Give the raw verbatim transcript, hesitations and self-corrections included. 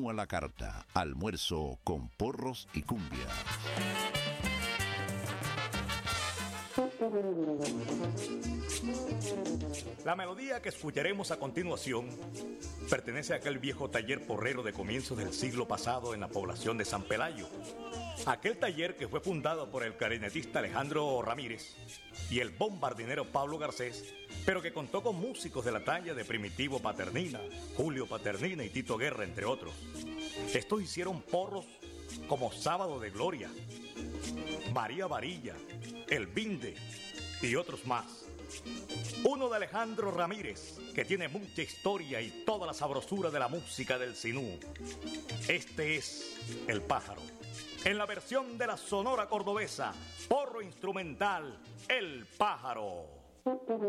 Menú a la carta, almuerzo con porros y cumbia. La melodía que escucharemos a continuación pertenece a aquel viejo taller porrero de comienzos del siglo pasado en la población de San Pelayo. Aquel taller que fue fundado por el clarinetista Alejandro Ramírez y el bombardinero Pablo Garcés, pero que contó con músicos de la talla de Primitivo Paternina, Julio Paternina y Tito Guerra, entre otros. Estos hicieron porros como Sábado de Gloria, María Varilla, El Vinde y otros más. Uno de Alejandro Ramírez, que tiene mucha historia y toda la sabrosura de la música del sinú. Este es El Pájaro, en la versión de la Sonora Cordobesa, porro instrumental El Pájaro.